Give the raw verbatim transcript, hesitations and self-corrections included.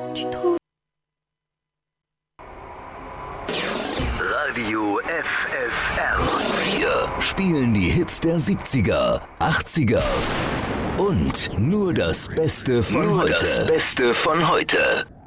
Radio F F R. Wir spielen die Hits der siebziger, achtziger und nur das Beste von nur heute. Das Beste von heute.